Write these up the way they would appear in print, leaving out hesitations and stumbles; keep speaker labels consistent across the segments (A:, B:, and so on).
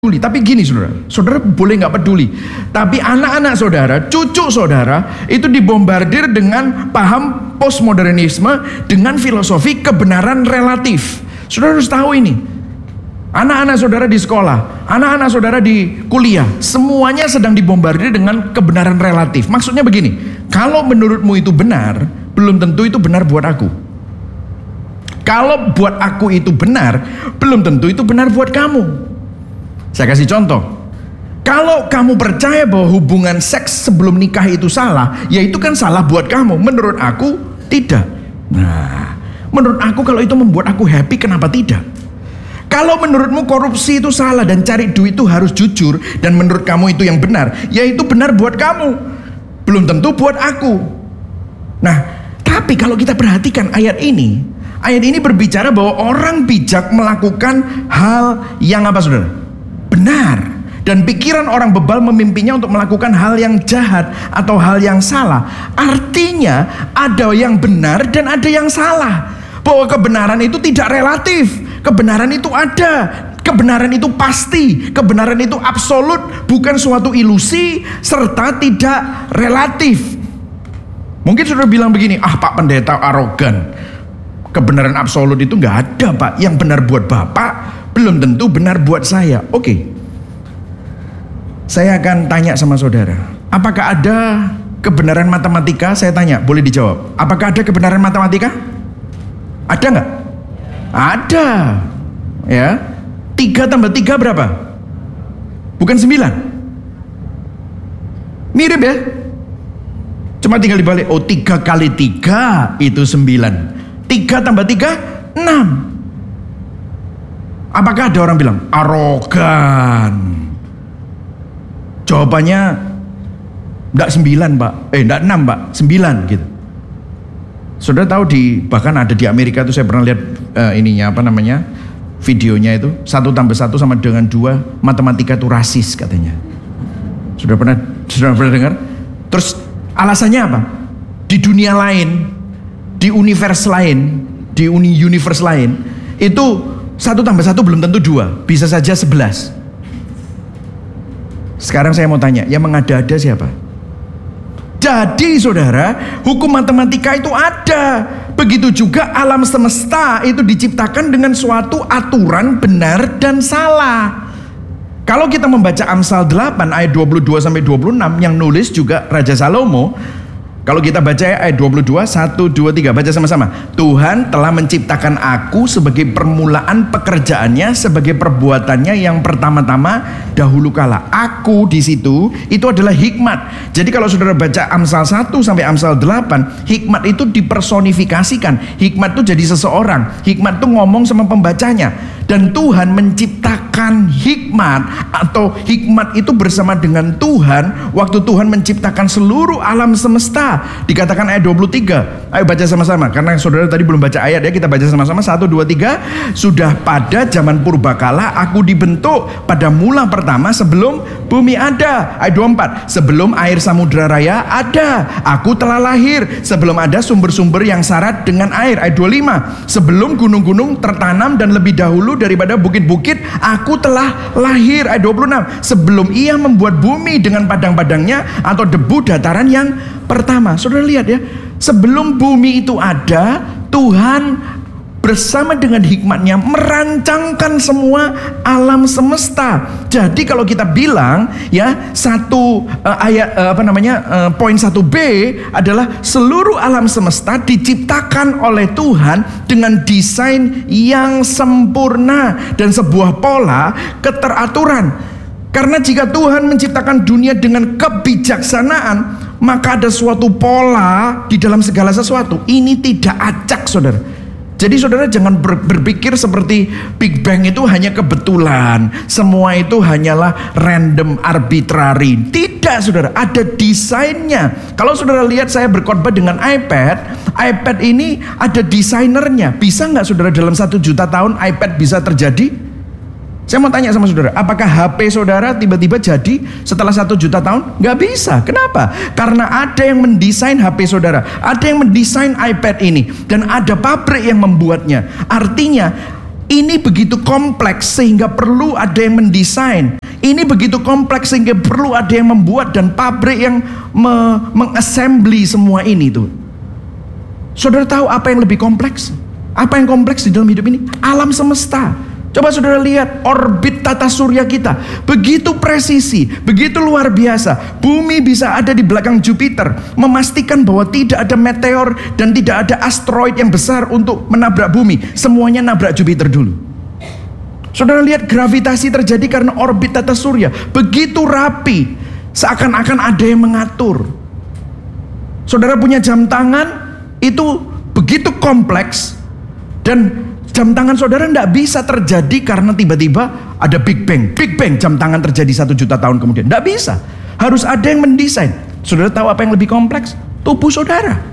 A: peduli. Tapi gini saudara boleh nggak peduli. Tapi anak-anak saudara, cucu saudara itu dibombardir dengan paham postmodernisme dengan filosofi kebenaran relatif. Saudara harus tahu ini. Anak-anak saudara di sekolah, anak-anak saudara di kuliah, semuanya sedang dibombardir dengan kebenaran relatif. Maksudnya begini, kalau menurutmu itu benar, belum tentu itu benar buat aku. Kalau buat aku itu benar, belum tentu itu benar buat kamu. Saya kasih contoh. Kalau kamu percaya bahwa hubungan seks sebelum nikah itu salah, ya itu kan salah buat kamu. Menurut aku tidak. Nah, menurut aku kalau itu membuat aku happy, kenapa tidak? Kalau menurutmu korupsi itu salah dan cari duit itu harus jujur, dan menurut kamu itu yang benar, ya itu benar buat kamu, belum tentu buat aku. Nah, tapi kalau kita perhatikan ayat ini berbicara bahwa orang bijak melakukan hal yang apa saudara? Benar. Dan pikiran orang bebal memimpinya untuk melakukan hal yang jahat atau hal yang salah. Artinya ada yang benar dan ada yang salah. Bahwa kebenaran itu tidak relatif. Kebenaran itu ada. Kebenaran itu pasti. Kebenaran itu absolut. Bukan suatu ilusi serta tidak relatif. Mungkin saudara bilang begini, Pak Pendeta arogan. Kebenaran absolut itu nggak ada Pak. Yang benar buat Bapak belum tentu benar buat saya. Oke. Saya akan tanya sama saudara, apakah ada kebenaran matematika? Saya tanya, boleh dijawab. Apakah ada kebenaran matematika? Ada nggak? Ada. Ya. 3 tambah 3 berapa? Bukan 9. Mirip ya? Cuma tinggal dibalik. 3 kali 3 itu 9. 3 tambah 3 6. Apakah ada orang bilang arogan? Jawabannya enggak 9 Pak. Enggak 6 Pak, 9 gitu. Saudara tahu bahkan ada di Amerika itu saya pernah lihat videonya itu 1 tambah 1 sama dengan 2, matematika itu rasis katanya. Sudah pernah dengar? Terus alasannya apa? Di dunia lain, di universe lain, di universe lain itu 1 tambah 1 belum tentu 2, bisa saja 11. Sekarang saya mau tanya, yang mengada-ada siapa? Jadi saudara, hukum matematika itu ada. Begitu juga alam semesta itu diciptakan dengan suatu aturan benar dan salah. Kalau kita membaca Amsal 8 ayat 22-26 yang nulis juga Raja Salomo. Kalau kita baca ayat 22, 1, 2, 3, baca sama-sama. Tuhan telah menciptakan aku sebagai permulaan pekerjaannya, sebagai perbuatannya yang pertama-tama dahulu kala. Aku di situ itu adalah hikmat. Jadi kalau saudara baca Amsal 1 sampai Amsal 8, hikmat itu dipersonifikasikan. Hikmat itu jadi seseorang. Hikmat itu ngomong sama pembacanya. Dan Tuhan menciptakan hikmat, atau hikmat itu bersama dengan Tuhan waktu Tuhan menciptakan seluruh alam semesta. Dikatakan ayat 23. Ayo baca sama-sama, karena saudara tadi belum baca ayat ya, kita baca sama-sama. 1, 2, 3. Sudah pada zaman purbakala aku dibentuk pada mula pertama sebelum bumi ada. Ayat 24. Sebelum air samudra raya ada, aku telah lahir. Sebelum ada sumber-sumber yang syarat dengan air. Ayat 25. Sebelum gunung-gunung tertanam dan lebih dahulu daripada bukit-bukit, aku telah lahir. Ayat 26. Sebelum ia membuat bumi dengan padang-padangnya atau debu dataran yang pertama. Saudara lihat ya, sebelum bumi itu ada, Tuhan bersama dengan hikmatnya merancangkan semua alam semesta. Jadi kalau kita bilang ya, poin 1B adalah seluruh alam semesta diciptakan oleh Tuhan dengan desain yang sempurna dan sebuah pola keteraturan. Karena jika Tuhan menciptakan dunia dengan kebijaksanaan, maka ada suatu pola di dalam segala sesuatu. Ini tidak acak saudara. Jadi saudara jangan berpikir seperti Big Bang itu hanya kebetulan, semua itu hanyalah random, arbitrary. Tidak saudara, ada desainnya. Kalau saudara lihat saya berkhotbah dengan iPad ini ada desainernya. Bisa nggak saudara dalam 1 juta tahun iPad bisa terjadi? Saya mau tanya sama saudara, apakah HP saudara tiba-tiba jadi setelah 1 juta tahun? Nggak bisa. Kenapa? Karena ada yang mendesain HP saudara, ada yang mendesain iPad ini, dan ada pabrik yang membuatnya. Artinya Ini begitu kompleks sehingga perlu ada yang mendesain. Ini begitu kompleks sehingga perlu ada yang membuat dan pabrik yang mengassembly semua ini tuh. Saudara tahu apa yang lebih kompleks? Apa yang kompleks di dalam hidup ini? Alam semesta. Coba saudara lihat orbit tata surya kita. Begitu presisi, begitu luar biasa. Bumi bisa ada di belakang Jupiter, memastikan bahwa tidak ada meteor dan tidak ada asteroid yang besar untuk menabrak bumi. Semuanya nabrak Jupiter dulu. Saudara lihat gravitasi terjadi karena orbit tata surya. Begitu rapi, seakan-akan ada yang mengatur. Saudara punya jam tangan, itu begitu kompleks. Dan jam tangan saudara tidak bisa terjadi karena tiba-tiba ada Big Bang. Big Bang jam tangan terjadi 1 juta tahun kemudian. Tidak bisa. Harus ada yang mendesain. Saudara tahu apa yang lebih kompleks? Tubuh saudara.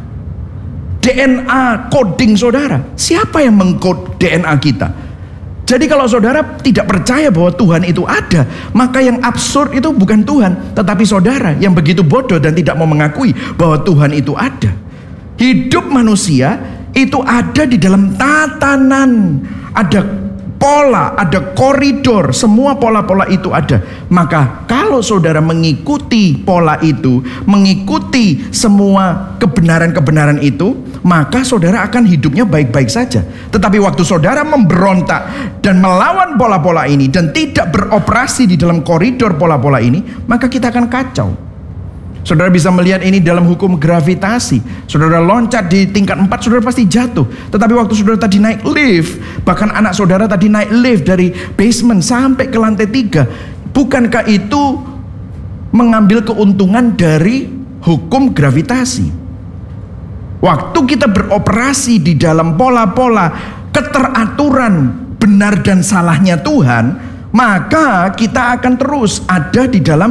A: DNA coding saudara. Siapa yang mengkode DNA kita? Jadi kalau saudara tidak percaya bahwa Tuhan itu ada, maka yang absurd itu bukan Tuhan, tetapi saudara yang begitu bodoh dan tidak mau mengakui bahwa Tuhan itu ada. Hidup manusia itu ada di dalam tatanan, ada pola, ada koridor, semua pola-pola itu ada. Maka kalau saudara mengikuti pola itu, mengikuti semua kebenaran-kebenaran itu, maka saudara akan hidupnya baik-baik saja. Tetapi waktu saudara memberontak dan melawan pola-pola ini dan tidak beroperasi di dalam koridor pola-pola ini, maka kita akan kacau. Saudara bisa melihat ini dalam hukum gravitasi. Saudara loncat di tingkat 4, saudara pasti jatuh. Tetapi waktu saudara tadi naik lift, bahkan anak saudara tadi naik lift dari basement sampai ke lantai 3, bukankah itu mengambil keuntungan dari hukum gravitasi? Waktu kita beroperasi di dalam pola-pola keteraturan benar dan salahnya Tuhan, maka kita akan terus ada di dalam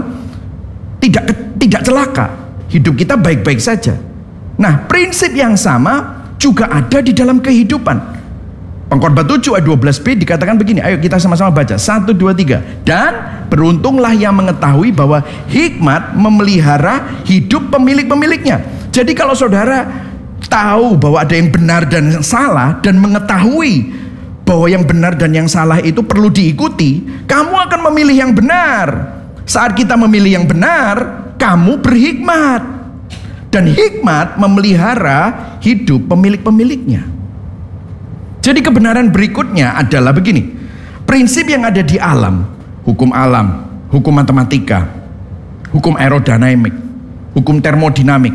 A: tidak celaka. Hidup kita baik-baik saja. Nah, prinsip yang sama juga ada di dalam kehidupan. Pengkhotbah 7 ayat 12b dikatakan begini. Ayo kita sama-sama baca. 1, 2, 3. Dan beruntunglah yang mengetahui bahwa hikmat memelihara hidup pemilik-pemiliknya. Jadi kalau saudara tahu bahwa ada yang benar dan yang salah, dan mengetahui bahwa yang benar dan yang salah itu perlu diikuti, kamu akan memilih yang benar. Saat kita memilih yang benar, kamu berhikmat. Dan hikmat memelihara hidup pemilik-pemiliknya. Jadi kebenaran berikutnya adalah begini. Prinsip yang ada di alam, hukum matematika, hukum aerodinamik, hukum termodinamik,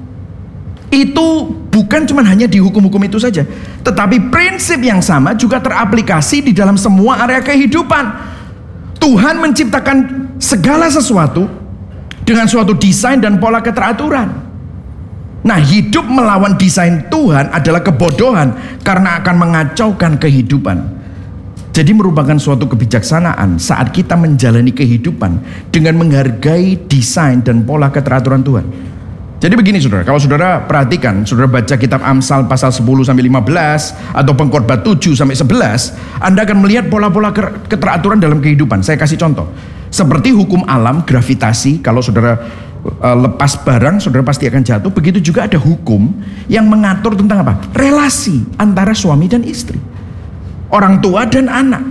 A: itu bukan cuma hanya di hukum-hukum itu saja, tetapi prinsip yang sama juga teraplikasi di dalam semua area kehidupan. Tuhan menciptakan segala sesuatu dengan suatu desain dan pola keteraturan. Nah, hidup melawan desain Tuhan adalah kebodohan karena akan mengacaukan kehidupan. Jadi merupakan suatu kebijaksanaan saat kita menjalani kehidupan dengan menghargai desain dan pola keteraturan Tuhan. Jadi begini saudara, kalau saudara perhatikan, saudara baca kitab Amsal pasal 10-15 atau Pengkhotbah 7-11, Anda akan melihat pola-pola keteraturan dalam kehidupan. Saya kasih contoh. Seperti hukum alam, gravitasi, kalau saudara lepas barang, saudara pasti akan jatuh. Begitu juga ada hukum yang mengatur tentang apa? Relasi antara suami dan istri, orang tua dan anak.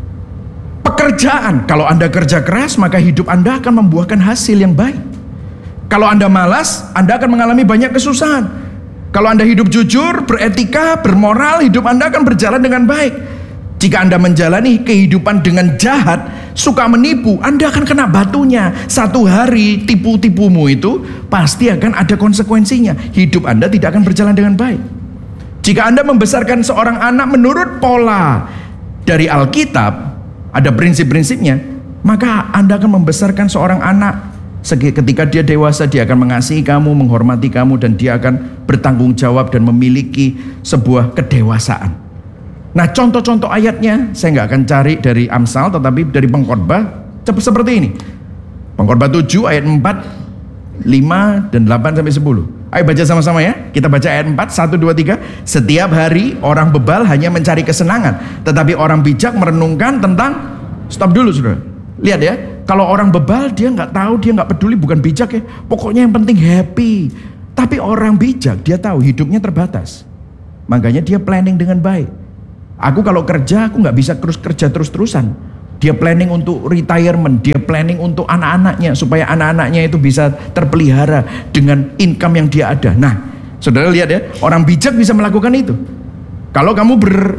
A: Pekerjaan, kalau Anda kerja keras, maka hidup Anda akan membuahkan hasil yang baik. Kalau Anda malas, Anda akan mengalami banyak kesusahan. Kalau Anda hidup jujur, beretika, bermoral, hidup Anda akan berjalan dengan baik. Jika Anda menjalani kehidupan dengan jahat, suka menipu, Anda akan kena batunya. Satu hari tipu-tipumu itu pasti akan ada konsekuensinya. Hidup Anda tidak akan berjalan dengan baik. Jika Anda membesarkan seorang anak menurut pola dari Alkitab, ada prinsip-prinsipnya, maka Anda akan membesarkan seorang anak. Ketika dia dewasa, dia akan mengasihi kamu, menghormati kamu, dan dia akan bertanggung jawab dan memiliki sebuah kedewasaan. Nah, contoh-contoh ayatnya saya nggak akan cari dari Amsal, tetapi dari Pengkhotbah seperti ini. Pengkhotbah 7 ayat 4, 5 dan 8 sampai 10. Ayo baca sama-sama ya. Kita baca ayat 4, 1, 2, 3. Setiap hari orang bebal hanya mencari kesenangan, tetapi orang bijak merenungkan tentang. Stop dulu saudara. Lihat ya. Kalau orang bebal, dia nggak tahu, dia nggak peduli, bukan bijak ya. Pokoknya yang penting happy. Tapi orang bijak, dia tahu hidupnya terbatas. Makanya dia planning dengan baik. Aku kalau kerja, aku nggak bisa kerja terus-terusan. Dia planning untuk retirement, dia planning untuk anak-anaknya, supaya anak-anaknya itu bisa terpelihara dengan income yang dia ada. Nah, saudara lihat ya, orang bijak bisa melakukan itu. Kalau kamu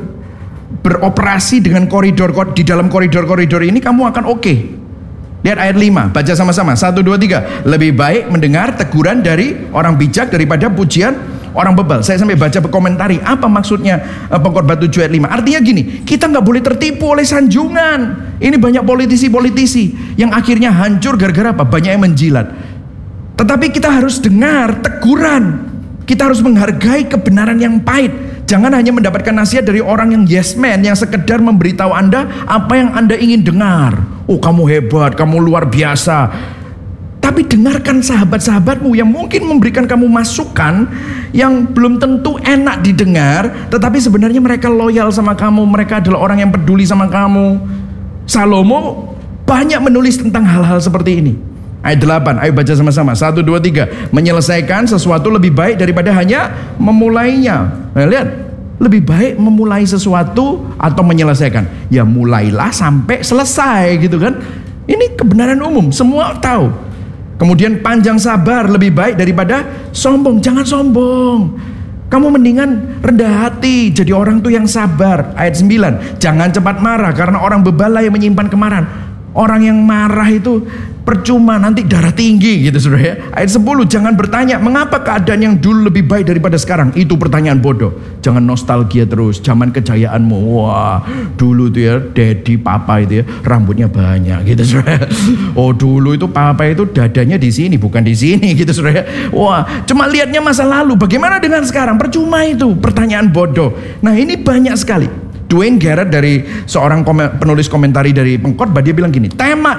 A: beroperasi dengan koridor, di dalam koridor-koridor ini, kamu akan oke. Lihat ayat 5, baca sama-sama. 1, 2, 3. Lebih baik mendengar teguran dari orang bijak daripada pujian orang bebal. Saya sampai baca berkomentari, apa maksudnya Pengkhotbah 7 ayat 5. Artinya gini, kita nggak boleh tertipu oleh sanjungan. Ini banyak politisi-politisi yang akhirnya hancur gara-gara apa? Banyak yang menjilat. Tetapi kita harus dengar teguran. Kita harus menghargai kebenaran yang pahit. Jangan hanya mendapatkan nasihat dari orang yang yes man, yang sekedar memberitahu Anda apa yang Anda ingin dengar. Oh, kamu hebat, kamu luar biasa. Tapi dengarkan sahabat-sahabatmu yang mungkin memberikan kamu masukan yang belum tentu enak didengar, tetapi sebenarnya mereka loyal sama kamu, mereka adalah orang yang peduli sama kamu. Salomo banyak menulis tentang hal-hal seperti ini. Ayat 8, ayo baca sama-sama. 1, 2, 3. Menyelesaikan sesuatu lebih baik daripada hanya memulainya. Nah, lihat, lebih baik memulai sesuatu atau menyelesaikan. Ya mulailah sampai selesai gitu kan. Ini kebenaran umum, semua tahu. Kemudian panjang sabar lebih baik daripada sombong. Jangan sombong. Kamu mendingan rendah hati, jadi orang tuh yang sabar. Ayat 9, jangan cepat marah karena orang bebala yang menyimpan kemarahan. Orang yang marah itu percuma, nanti darah tinggi gitu saudara ya. Ayat 10, jangan bertanya mengapa keadaan yang dulu lebih baik daripada sekarang. Itu pertanyaan bodoh. Jangan nostalgia terus zaman kejayaanmu. Wah, dulu tuh ya daddy papa itu ya rambutnya banyak gitu saudara. Oh, dulu itu papa itu dadanya di sini bukan di sini gitu saudara. Wah, cuma lihatnya masa lalu. Bagaimana dengan sekarang? Percuma itu, pertanyaan bodoh. Nah, ini banyak sekali. Dwayne Garrett dari seorang penulis komentari dari Pengkhotbah, dia bilang gini, tema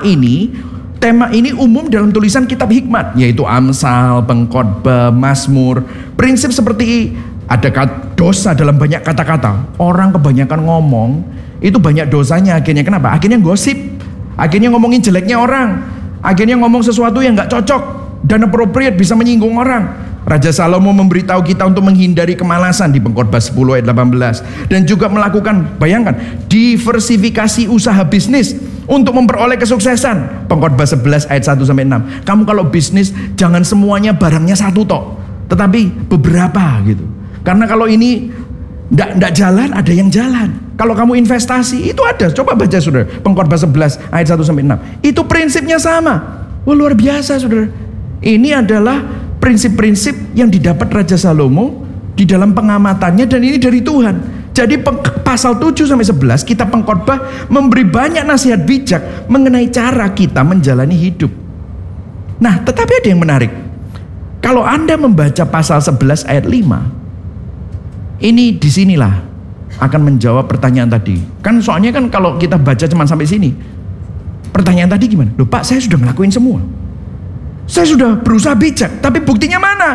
A: ini umum dalam tulisan kitab hikmat, yaitu Amsal, Pengkhotbah, Mazmur. Prinsip seperti ada dosa dalam banyak kata-kata. Orang kebanyakan ngomong, itu banyak dosanya akhirnya. Kenapa? Akhirnya gosip, akhirnya ngomongin jeleknya orang, akhirnya ngomong sesuatu yang gak cocok dan appropriate, bisa menyinggung orang. Raja Salomo memberitahu kita untuk menghindari kemalasan di Pengkhotbah 10 ayat 18. Dan juga melakukan, bayangkan, diversifikasi usaha bisnis untuk memperoleh kesuksesan. Pengkhotbah 11 ayat 1-6. Kamu kalau bisnis, jangan semuanya barangnya satu tok, tetapi beberapa gitu. Karena kalau ini ndak jalan, ada yang jalan. Kalau kamu investasi, itu ada. Coba baca saudara, Pengkhotbah 11 ayat 1-6. Itu prinsipnya sama. Wah, luar biasa saudara. Ini adalah prinsip-prinsip yang didapat Raja Salomo di dalam pengamatannya, dan ini dari Tuhan. Jadi pasal 7-11 kitab Pengkhotbah memberi banyak nasihat bijak mengenai cara kita menjalani hidup. Nah, tetapi ada yang menarik. Kalau Anda membaca pasal 11 ayat 5, ini disinilah akan menjawab pertanyaan tadi. Kan soalnya kan kalau kita baca cuma sampai sini, pertanyaan tadi gimana? Loh Pak, saya sudah ngelakuin semua. Saya sudah berusaha bijak, tapi buktinya mana?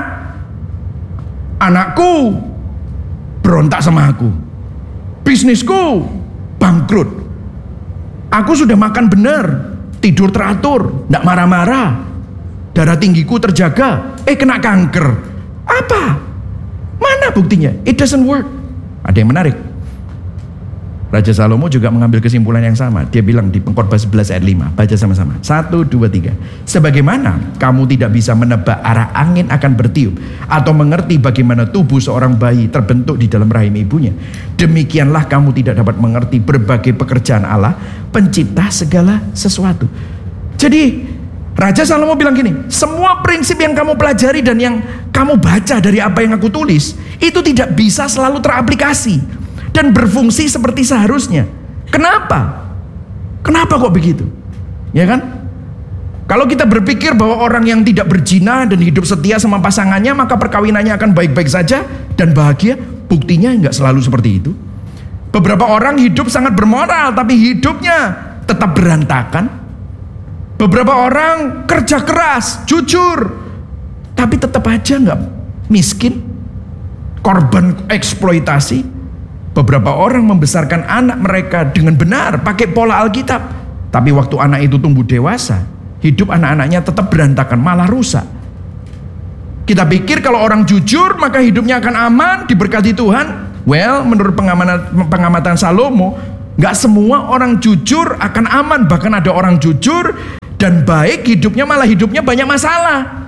A: Anakku berontak sama aku, bisnisku bangkrut, aku sudah makan benar, tidur teratur, tidak marah-marah, darah tinggiku terjaga, kena kanker. Apa? Mana buktinya? It doesn't work. Ada yang menarik. Raja Salomo juga mengambil kesimpulan yang sama. Dia bilang di Pengkhotbah 11 ayat 5. Baca sama-sama. 1, 2, 3. Sebagaimana kamu tidak bisa menebak arah angin akan bertiup, atau mengerti bagaimana tubuh seorang bayi terbentuk di dalam rahim ibunya, demikianlah kamu tidak dapat mengerti berbagai pekerjaan Allah, pencipta segala sesuatu. Jadi Raja Salomo bilang gini, semua prinsip yang kamu pelajari dan yang kamu baca dari apa yang aku tulis, itu tidak bisa selalu teraplikasi dan berfungsi seperti seharusnya. Kenapa? Kenapa kok begitu? Ya kan? Kalau kita berpikir bahwa orang yang tidak berzina dan hidup setia sama pasangannya, maka perkawinannya akan baik-baik saja dan bahagia, buktinya nggak selalu seperti itu. Beberapa orang hidup sangat bermoral, tapi hidupnya tetap berantakan. Beberapa orang kerja keras, jujur, tapi tetap aja nggak miskin, korban eksploitasi. Beberapa orang membesarkan anak mereka dengan benar, pakai pola Alkitab, tapi waktu anak itu tumbuh dewasa, hidup anak-anaknya tetap berantakan, malah rusak. Kita pikir kalau orang jujur maka hidupnya akan aman, diberkati Tuhan. Well, menurut pengamatan Salomo, nggak semua orang jujur akan aman. Bahkan ada orang jujur dan baik hidupnya, malah hidupnya banyak masalah.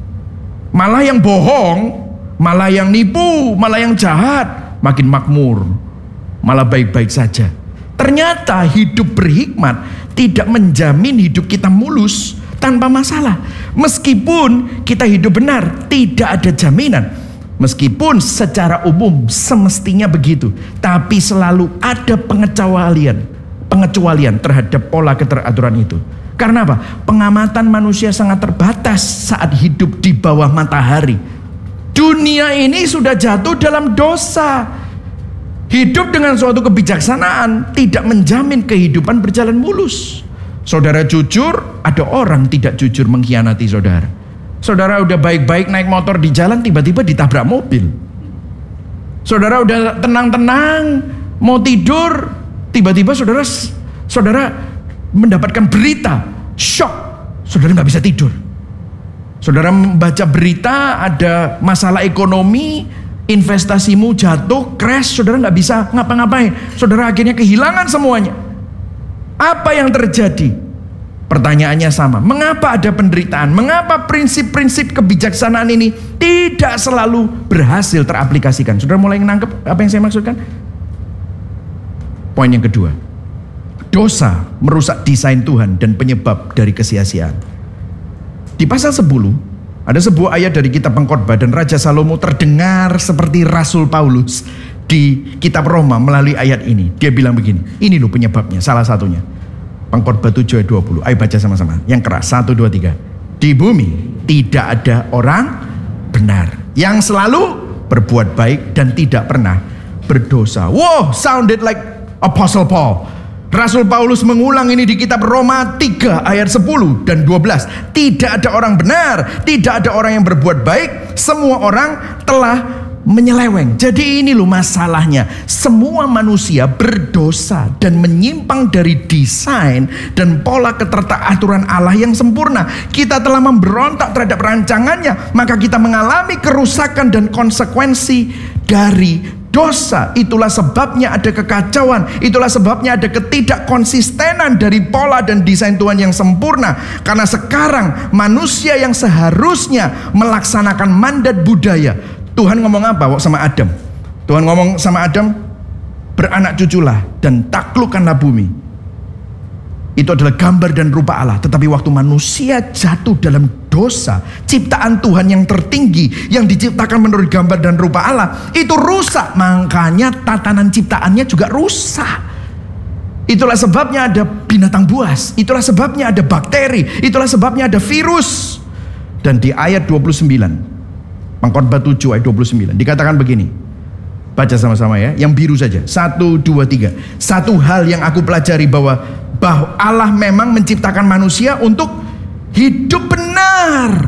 A: Malah yang bohong, malah yang nipu, malah yang jahat makin makmur, malah baik-baik saja. Ternyata hidup berhikmat tidak menjamin hidup kita mulus tanpa masalah. Meskipun kita hidup benar, tidak ada jaminan. Meskipun secara umum semestinya begitu, tapi selalu ada pengecualian terhadap pola keteraturan itu. Karena apa? Pengamatan manusia sangat terbatas saat hidup di bawah matahari. Dunia ini sudah jatuh dalam dosa. Hidup dengan suatu kebijaksanaan tidak menjamin kehidupan berjalan mulus. Saudara jujur, ada orang tidak jujur mengkhianati saudara. Saudara udah baik-baik naik motor di jalan, tiba-tiba ditabrak mobil. Saudara udah tenang-tenang mau tidur, tiba-tiba saudara mendapatkan berita shock, saudara nggak bisa tidur. Saudara membaca berita ada masalah ekonomi, investasimu jatuh, crash, saudara nggak bisa ngapa-ngapain. Saudara akhirnya kehilangan semuanya. Apa yang terjadi? Pertanyaannya sama. Mengapa ada penderitaan? Mengapa prinsip-prinsip kebijaksanaan ini tidak selalu berhasil teraplikasikan? Saudara mulai menangkap apa yang saya maksudkan? Poin yang kedua. Dosa merusak desain Tuhan dan penyebab dari kesia-siaan. Di pasal 10 ada sebuah ayat dari kitab Pengkhotbah, dan Raja Salomo terdengar seperti Rasul Paulus di kitab Roma melalui ayat ini. Dia bilang begini, ini loh penyebabnya, salah satunya. Pengkhotbah 7 ayat 20. Ayo baca sama-sama. Yang keras, 1, 2, 3. Di bumi tidak ada orang benar yang selalu berbuat baik dan tidak pernah berdosa. Wow, sounded like Apostle Paul. Rasul Paulus mengulang ini di kitab Roma 3 ayat 10 dan 12. Tidak ada orang benar, tidak ada orang yang berbuat baik, semua orang telah menyeleweng. Jadi ini loh masalahnya. Semua manusia berdosa dan menyimpang dari desain dan pola keteraturan Allah yang sempurna. Kita telah memberontak terhadap rancangannya, maka kita mengalami kerusakan dan konsekuensi dari dosa. Itulah sebabnya ada kekacauan. Itulah sebabnya ada ketidakkonsistenan dari pola dan desain Tuhan yang sempurna. Karena sekarang manusia yang seharusnya melaksanakan mandat budaya. Tuhan ngomong apa sama Adam? Tuhan ngomong sama Adam, beranak cuculah dan taklukkanlah bumi. Itu adalah gambar dan rupa Allah. Tetapi waktu manusia jatuh dalam dosa, ciptaan Tuhan yang tertinggi, yang diciptakan menurut gambar dan rupa Allah, itu rusak. Makanya tatanan ciptaannya juga rusak. Itulah sebabnya ada binatang buas. Itulah sebabnya ada bakteri. Itulah sebabnya ada virus. Dan di ayat 29, Pengkhotbah 7 ayat 29 dikatakan begini. Baca sama-sama ya, yang biru saja. 1, 2, 3. Satu hal yang aku pelajari bahwa Allah memang menciptakan manusia untuk hidup benar.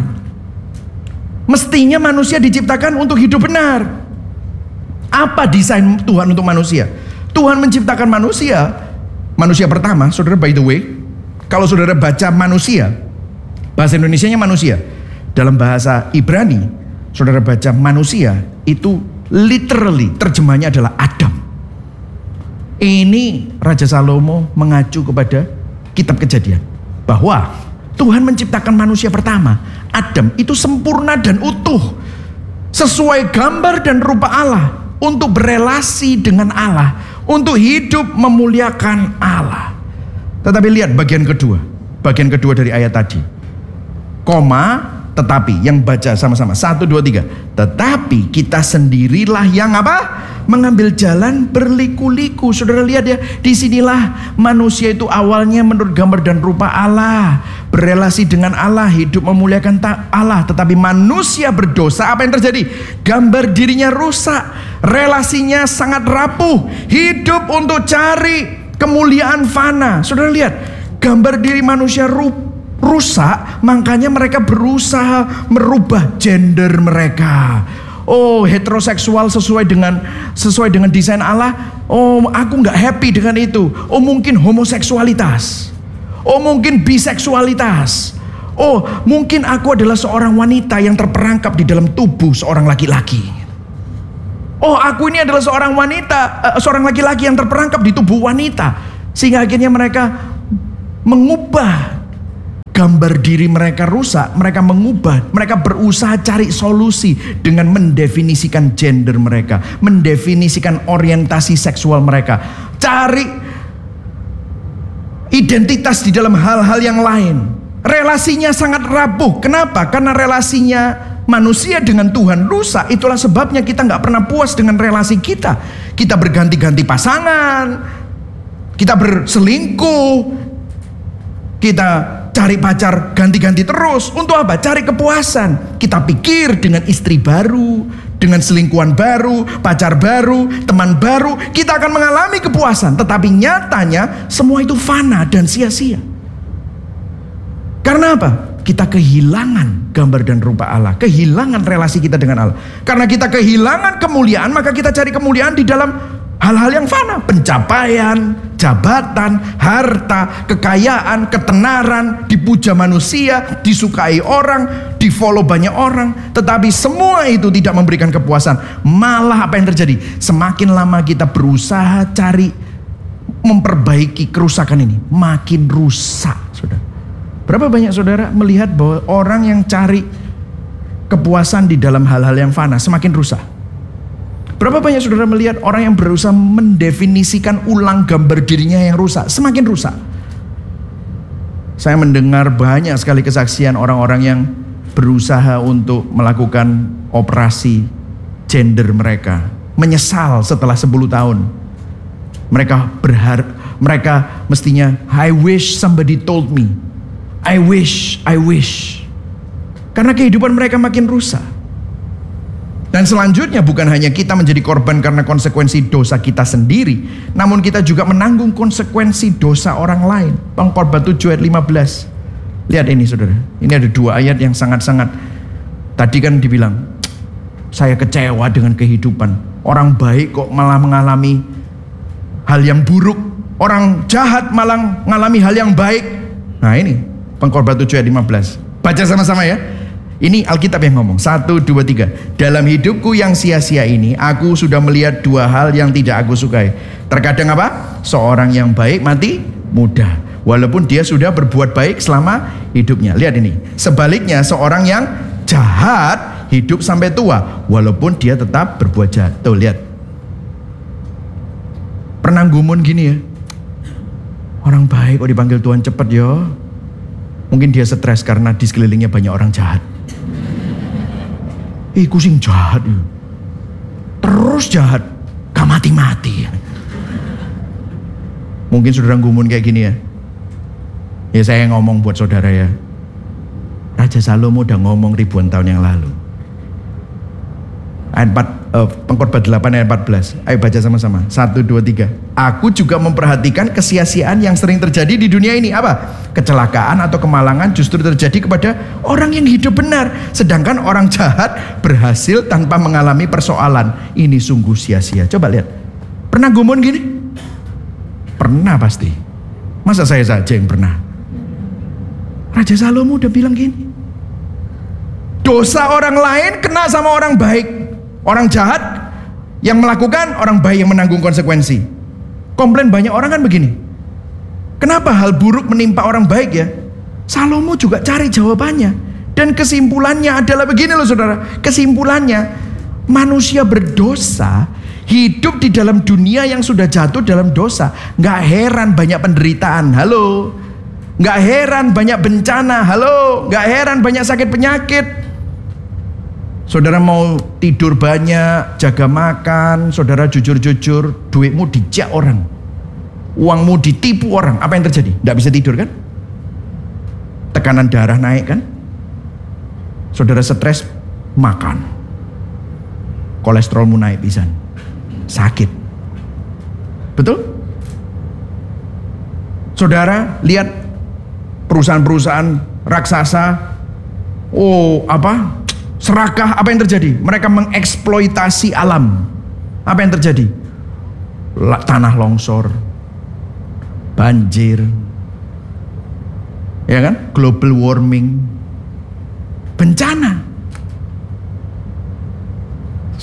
A: Mestinya manusia diciptakan untuk hidup benar. Apa desain Tuhan untuk manusia? Tuhan menciptakan manusia pertama, saudara, by the way, kalau saudara baca manusia, bahasa Indonesianya manusia, dalam bahasa Ibrani saudara baca manusia, itu literally terjemahnya adalah Adam. Ini Raja Salomo mengacu kepada kitab Kejadian, bahwa Tuhan menciptakan manusia pertama, Adam, itu sempurna dan utuh, sesuai gambar dan rupa Allah, untuk berelasi dengan Allah, untuk hidup memuliakan Allah. Tetapi lihat bagian kedua dari ayat tadi, koma, tetapi, yang baca sama-sama 1, 2, 3. Tetapi kita sendirilah yang apa? Mengambil jalan berliku-liku. Saudara lihat ya, disinilah manusia itu awalnya menurut gambar dan rupa Allah, berelasi dengan Allah, hidup memuliakan Allah. Tetapi manusia berdosa, apa yang terjadi? Gambar dirinya rusak, relasinya sangat rapuh, hidup untuk cari kemuliaan fana. Saudara lihat, gambar diri manusia rusak, makanya mereka berusaha merubah gender mereka. Oh, heteroseksual sesuai dengan desain Allah. Oh, aku nggak happy dengan itu. Oh, mungkin homoseksualitas. Oh, mungkin biseksualitas. Oh, mungkin aku adalah seorang wanita yang terperangkap di dalam tubuh seorang laki-laki. Oh, aku ini adalah seorang wanita, seorang laki-laki yang terperangkap di tubuh wanita. Sehingga akhirnya mereka mengubah gambar diri mereka rusak. Mereka mengubah, mereka berusaha cari solusi dengan mendefinisikan gender mereka, mendefinisikan orientasi seksual mereka, cari identitas di dalam hal-hal yang lain. Relasinya sangat rapuh. Kenapa? Karena relasinya manusia dengan Tuhan rusak. Itulah sebabnya kita nggak pernah puas dengan relasi kita. Kita berganti-ganti pasangan, kita berselingkuh, kita cari pacar ganti-ganti terus. Untuk apa? Cari kepuasan. Kita pikir dengan istri baru, dengan selingkuhan baru, pacar baru, teman baru, kita akan mengalami kepuasan. Tetapi nyatanya semua itu fana dan sia-sia. Karena apa? Kita kehilangan gambar dan rupa Allah, kehilangan relasi kita dengan Allah. Karena kita kehilangan kemuliaan, maka kita cari kemuliaan di dalam hal-hal yang fana. Pencapaian, jabatan, harta, kekayaan, ketenaran, dipuja manusia, disukai orang, di-follow banyak orang. Tetapi semua itu tidak memberikan kepuasan. Malah apa yang terjadi? Semakin lama kita berusaha cari memperbaiki kerusakan ini, makin rusak, saudara. Berapa banyak saudara melihat bahwa orang yang cari kepuasan di dalam hal-hal yang fana semakin rusak? Berapa banyak saudara melihat orang yang berusaha mendefinisikan ulang gambar dirinya yang rusak semakin rusak? Saya mendengar banyak sekali kesaksian orang-orang yang berusaha untuk melakukan operasi gender mereka, menyesal setelah 10 tahun. Mereka mestinya, I wish somebody told me. I wish. Karena kehidupan mereka makin rusak. Dan selanjutnya bukan hanya kita menjadi korban karena konsekuensi dosa kita sendiri, namun kita juga menanggung konsekuensi dosa orang lain. Pengkhotbah 7 ayat 15. Lihat ini saudara, ini ada 2 ayat yang sangat-sangat. Tadi kan dibilang, saya kecewa dengan kehidupan. Orang baik kok malah mengalami hal yang buruk. Orang jahat malah mengalami hal yang baik. Nah ini Pengkhotbah 7 ayat 15. Baca sama-sama ya. Ini Alkitab yang ngomong. 1, 2, 3. Dalam hidupku yang sia-sia ini, aku sudah melihat 2 hal yang tidak aku sukai. Terkadang apa? Seorang yang baik mati muda, walaupun dia sudah berbuat baik selama hidupnya. Lihat ini. Sebaliknya seorang yang jahat hidup sampai tua, walaupun dia tetap berbuat jahat. Tuh lihat. Pernah gumun gini ya. Orang baik kok dipanggil Tuhan cepet ya. Mungkin dia stres karena di sekelilingnya banyak orang jahat. Kucing jahat ya. Terus jahat, gak mati-mati. Mungkin saudara gumun kayak gini ya. Ya saya ngomong buat saudara ya. Raja Salomo udah ngomong ribuan tahun yang lalu. Ayat 4, Pengkhotbah 8 ayat 14. Ayo baca sama-sama. 1, 2, 3. Aku juga memperhatikan kesia-siaan yang sering terjadi di dunia ini. Apa? Kecelakaan atau kemalangan justru terjadi kepada orang yang hidup benar. Sedangkan orang jahat berhasil tanpa mengalami persoalan. Ini sungguh sia-sia. Coba lihat. Pernah gumun gini? Pernah pasti. Masa saya saja yang pernah? Raja Salomo udah bilang gini. Dosa orang lain kena sama orang baik. Orang jahat yang melakukan, orang baik yang menanggung konsekuensi. Komplain banyak orang kan begini. Kenapa hal buruk menimpa orang baik ya? Salomo juga cari jawabannya. Dan kesimpulannya adalah begini loh saudara. Kesimpulannya, manusia berdosa hidup di dalam dunia yang sudah jatuh dalam dosa. Gak heran banyak penderitaan. Halo. Gak heran banyak bencana. Halo. Gak heran banyak sakit penyakit. Saudara mau tidur banyak, jaga makan, saudara jujur-jujur, duitmu dijak orang, uangmu ditipu orang, apa yang terjadi? Tidak bisa tidur kan? Tekanan darah naik kan? Saudara stres, makan, kolesterolmu naik pisan, sakit, betul? Saudara lihat perusahaan-perusahaan raksasa, serakah, apa yang terjadi? Mereka mengeksploitasi alam. Apa yang terjadi? Tanah longsor, banjir, ya kan? Global warming, bencana.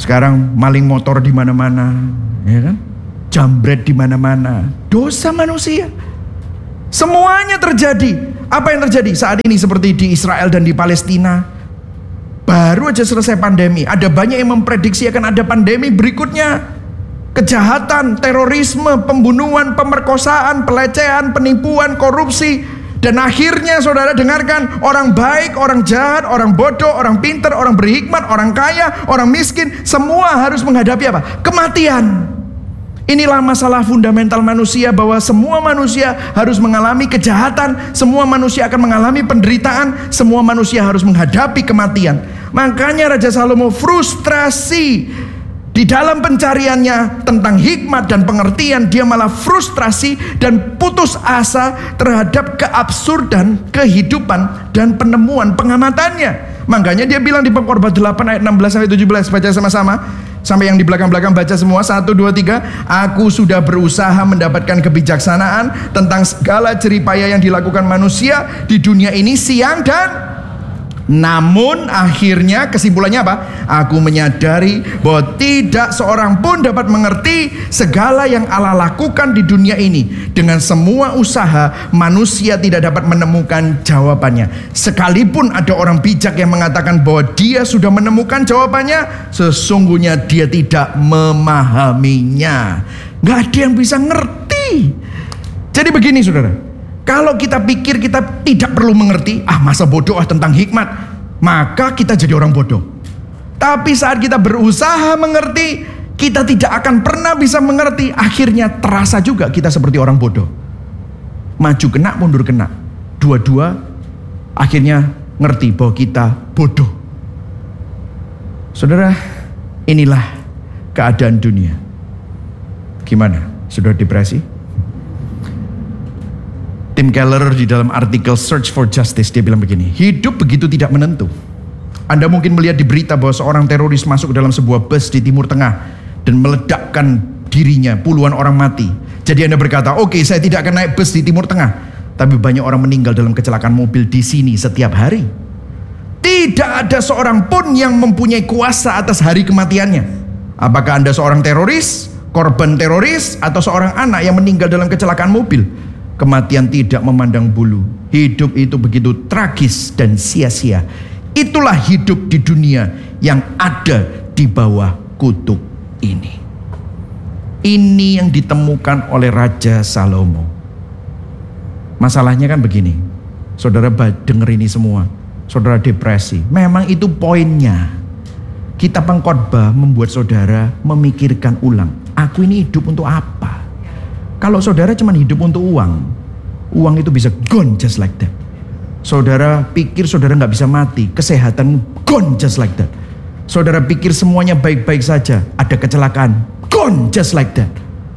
A: Sekarang maling motor di mana-mana, ya kan? Jambret di mana-mana. Dosa manusia. Semuanya terjadi. Apa yang terjadi saat ini seperti di Israel dan di Palestina? Baru aja selesai pandemi. Ada banyak yang memprediksi akan ada pandemi berikutnya. Kejahatan, terorisme, pembunuhan, pemerkosaan, pelecehan, penipuan, korupsi. Dan akhirnya saudara dengarkan, orang baik, orang jahat, orang bodoh, orang pintar, orang berhikmat, orang kaya, orang miskin, semua harus menghadapi apa? Kematian. Inilah masalah fundamental manusia, bahwa semua manusia harus mengalami kejahatan, semua manusia akan mengalami penderitaan, semua manusia harus menghadapi kematian. Makanya Raja Salomo frustrasi di dalam pencariannya tentang hikmat dan pengertian. Dia malah frustrasi dan putus asa terhadap keabsurdan kehidupan dan penemuan pengamatannya. Makanya dia bilang di Pengkhotbah 8 ayat 16-17, baca sama-sama. Sampai yang di belakang-belakang baca semua. 1, 2, 3. Aku sudah berusaha mendapatkan kebijaksanaan tentang segala jeripaya yang dilakukan manusia di dunia ini siang dan namun akhirnya kesimpulannya apa? Aku menyadari bahwa tidak seorang pun dapat mengerti segala yang Allah lakukan di dunia ini. Dengan semua usaha, manusia tidak dapat menemukan jawabannya. Sekalipun ada orang bijak yang mengatakan bahwa dia sudah menemukan jawabannya, sesungguhnya dia tidak memahaminya. Gak ada yang bisa ngerti. Jadi begini saudara, kalau kita pikir kita tidak perlu mengerti, masa bodoh tentang hikmat, maka kita jadi orang bodoh. Tapi saat kita berusaha mengerti, kita tidak akan pernah bisa mengerti. Akhirnya terasa juga kita seperti orang bodoh. Maju kena, mundur kena. Dua-dua akhirnya ngerti bahwa kita bodoh. Saudara, inilah keadaan dunia. Gimana? Sudah depresi? Tim Keller di dalam artikel Search for Justice dia bilang begini, hidup begitu tidak menentu. Anda mungkin melihat di berita bahwa seorang teroris masuk ke dalam sebuah bus di Timur Tengah dan meledakkan dirinya, puluhan orang mati. Jadi Anda berkata, oke, saya tidak akan naik bus di Timur Tengah. Tapi banyak orang meninggal dalam kecelakaan mobil di sini setiap hari. Tidak ada seorang pun yang mempunyai kuasa atas hari kematiannya. Apakah Anda seorang teroris, korban teroris, atau seorang anak yang meninggal dalam kecelakaan mobil? Kematian tidak memandang bulu. Hidup itu begitu tragis dan sia-sia. Itulah hidup di dunia yang ada di bawah kutuk ini. Ini yang ditemukan oleh Raja Salomo. Masalahnya kan begini, saudara denger ini semua, saudara depresi. Memang itu poinnya. Kita Pengkhotbah membuat saudara memikirkan ulang, aku ini hidup untuk apa? Kalau saudara cuma hidup untuk uang, uang itu bisa gone just like that. Saudara pikir saudara nggak bisa mati, kesehatan gone just like that. Saudara pikir semuanya baik-baik saja, ada kecelakaan, gone just like that.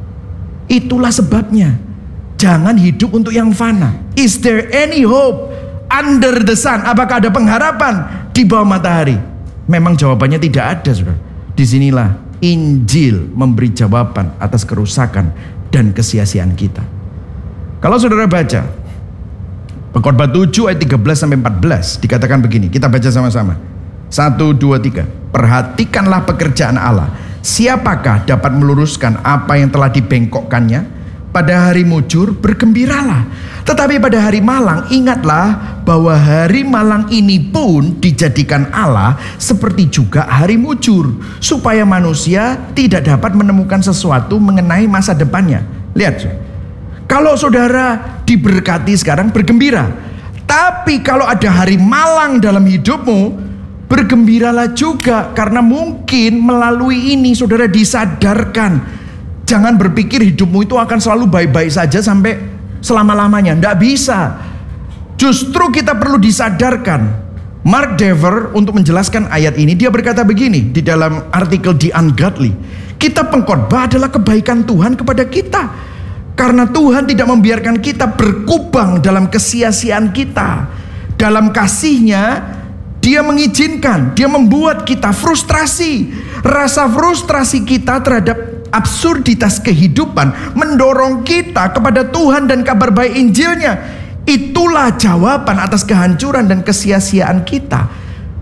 A: Itulah sebabnya, jangan hidup untuk yang fana. Is there any hope under the sun? Apakah ada pengharapan di bawah matahari? Memang jawabannya tidak ada, saudara. Disinilah Injil memberi jawaban atas kerusakan dan kesia-siaan kita. Kalau saudara baca Pengkhotbah 7 ayat 13-14 dikatakan begini, kita baca sama-sama. 1, 2, 3. Perhatikanlah pekerjaan Allah. Siapakah dapat meluruskan apa yang telah dibengkokkannya? Pada hari mujur bergembiralah, tetapi pada hari malang ingatlah bahwa hari malang ini pun dijadikan Allah seperti juga hari mujur, supaya manusia tidak dapat menemukan sesuatu mengenai masa depannya. Lihat, kalau saudara diberkati sekarang bergembira, tapi kalau ada hari malang dalam hidupmu, bergembiralah juga, karena mungkin melalui ini saudara disadarkan. Jangan berpikir hidupmu itu akan selalu baik-baik saja sampai selama-lamanya. Tidak bisa. Justru kita perlu disadarkan. Mark Dever untuk menjelaskan ayat ini, dia berkata begini di dalam artikel The Ungodly. Kita Pengkhotbah adalah kebaikan Tuhan kepada kita. Karena Tuhan tidak membiarkan kita berkubang dalam kesia-siaan kita. Dalam kasih-Nya, Dia mengizinkan, Dia membuat kita frustrasi. Rasa frustrasi kita terhadap absurditas kehidupan mendorong kita kepada Tuhan dan kabar baik Injilnya. Itulah jawaban atas kehancuran dan kesia-siaan kita.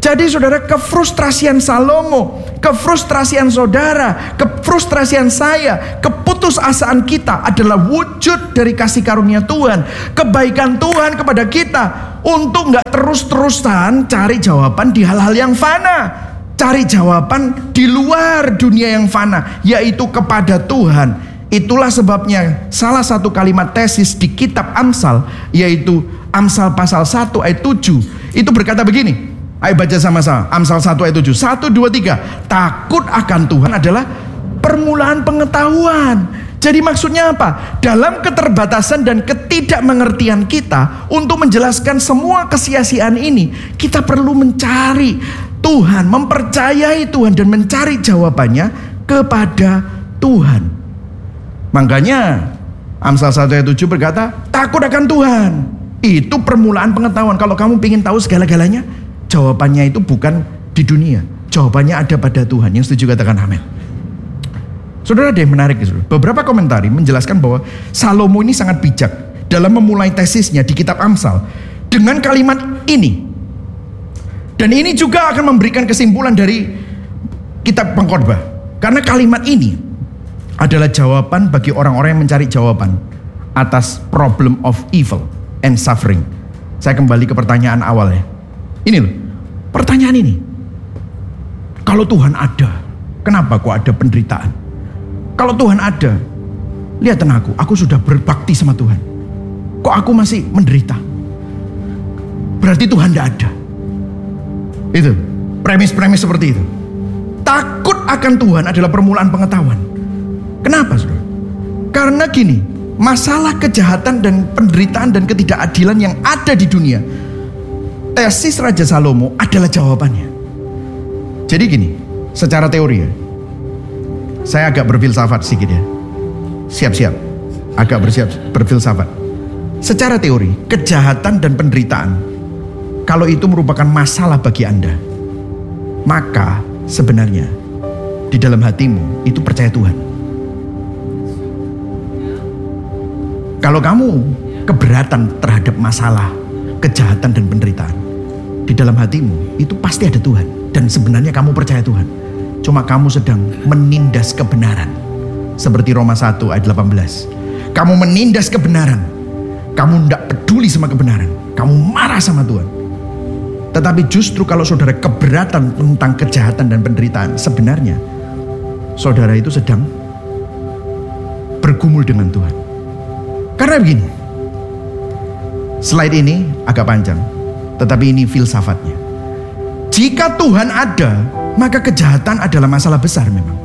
A: Jadi saudara, kefrustrasian Salomo, kefrustrasian saudara, kefrustrasian saya, keputusasaan kita adalah wujud dari kasih karunia Tuhan, kebaikan Tuhan kepada kita untuk gak terus-terusan cari jawaban di hal-hal yang fana, cari jawaban di luar dunia yang fana, yaitu kepada Tuhan. Itulah sebabnya salah satu kalimat tesis di kitab Amsal, yaitu Amsal pasal 1 ayat 7, itu berkata begini. Ayo baca sama-sama. Amsal 1 ayat 7. 1, 2, 3. Takut akan Tuhan adalah permulaan pengetahuan. Jadi maksudnya apa? Dalam keterbatasan dan ketidakmengertian kita untuk menjelaskan semua kesia-siaan ini, kita perlu mencari Tuhan, mempercayai Tuhan dan mencari jawabannya kepada Tuhan. Makanya Amsal 1 ayat 7 berkata, takut akan Tuhan. Itu permulaan pengetahuan. Kalau kamu ingin tahu segala-galanya, jawabannya itu bukan di dunia, jawabannya ada pada Tuhan. Yang setuju katakan amin. Saudara, ada yang menarik. Beberapa komentari menjelaskan bahwa Salomo ini sangat bijak dalam memulai tesisnya di kitab Amsal dengan kalimat ini. Dan ini juga akan memberikan kesimpulan dari kitab Pengkhotbah. Karena kalimat ini adalah jawaban bagi orang-orang yang mencari jawaban atas problem of evil and suffering. Saya kembali ke pertanyaan awal ya. Ini loh, pertanyaan ini. Kalau Tuhan ada, kenapa kok ada penderitaan? Kalau Tuhan ada, lihat aku sudah berbakti sama Tuhan. Kok aku masih menderita? Berarti Tuhan tidak ada. Itu, premis-premis seperti itu. Takut akan Tuhan adalah permulaan pengetahuan. Kenapa, saudara? Karena gini, masalah kejahatan dan penderitaan dan ketidakadilan yang ada di dunia, tesis Raja Salomo adalah jawabannya. Jadi gini, secara teori ya, saya agak berfilsafat sedikit ya. Siap-siap, agak berfilsafat. Secara teori, kejahatan dan penderitaan, kalau itu merupakan masalah bagi Anda, maka sebenarnya di dalam hatimu itu percaya Tuhan. Kalau kamu keberatan terhadap masalah kejahatan dan penderitaan, di dalam hatimu itu pasti ada Tuhan. Dan sebenarnya kamu percaya Tuhan, cuma kamu sedang menindas kebenaran. Seperti Roma 1 ayat 18. Kamu menindas kebenaran, kamu tidak peduli sama kebenaran, kamu marah sama Tuhan. Tetapi justru kalau saudara keberatan tentang kejahatan dan penderitaan, sebenarnya saudara itu sedang bergumul dengan Tuhan. Karena begini, slide ini agak panjang, tetapi ini filsafatnya. Jika Tuhan ada, maka kejahatan adalah masalah besar memang.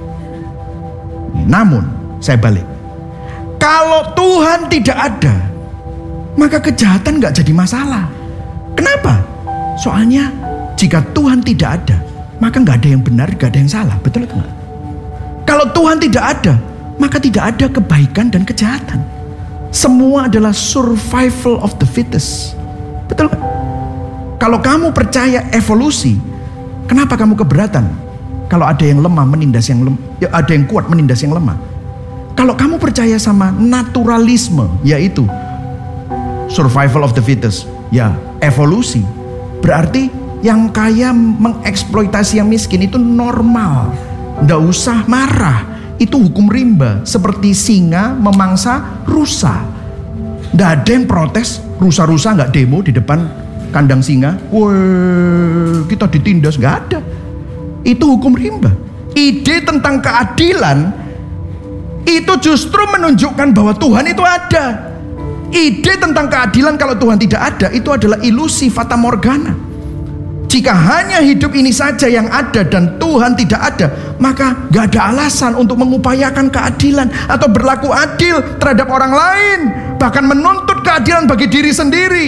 A: Namun, saya balik. Kalau Tuhan tidak ada, maka kejahatan gak jadi masalah. Kenapa? Soalnya jika Tuhan tidak ada, maka gak ada yang benar, gak ada yang salah. Betul atau enggak? Kalau Tuhan tidak ada, maka tidak ada kebaikan dan kejahatan. Semua adalah survival of the fittest. Betul gak? Kalau kamu percaya evolusi, kenapa kamu keberatan? Kalau ada yang lemah menindas yang lemah, ada yang kuat menindas yang lemah. Kalau kamu percaya sama naturalisme, yaitu survival of the fittest, ya evolusi, berarti yang kaya mengeksploitasi yang miskin itu normal. Nggak usah marah, itu hukum rimba. Seperti singa memangsa rusa. Nggak ada yang protes, rusa-rusa nggak demo di depan kandang singa, wah kita ditindas, nggak ada. Itu hukum rimba. Ide tentang keadilan itu justru menunjukkan bahwa Tuhan itu ada. Ide tentang keadilan kalau Tuhan tidak ada, itu adalah ilusi fata morgana. Jika hanya hidup ini saja yang ada dan Tuhan tidak ada, maka gak ada alasan untuk mengupayakan keadilan atau berlaku adil terhadap orang lain, bahkan menuntut keadilan bagi diri sendiri.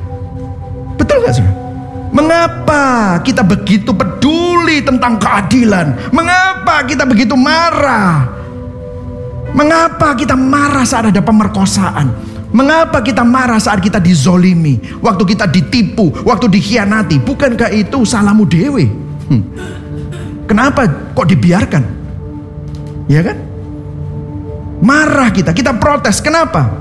A: Betul gak saudara? Mengapa kita begitu peduli tentang keadilan? Mengapa kita begitu marah? Mengapa kita marah saat ada pemerkosaan? Mengapa kita marah saat kita dizolimi, waktu kita ditipu, waktu dikhianati? Bukankah itu salahmu dewe? Kenapa kok dibiarkan? Ya kan? Marah kita protes. Kenapa?